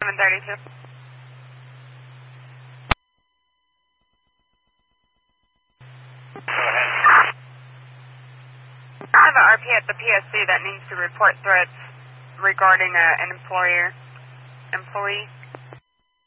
732. I have an RP at the PSC that needs to report threats regarding an employee.